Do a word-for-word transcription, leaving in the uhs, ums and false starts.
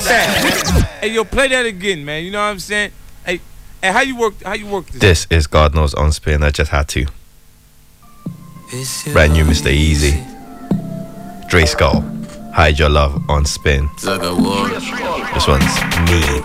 that. Hey, yo, play that again, man. You know what I'm saying? Hey, hey, how you work? How you work this? This is God Knows on Spin. I just had to. Brand new Mister Easy. Dre Skull. Hide Your Love on Spin. This one's me.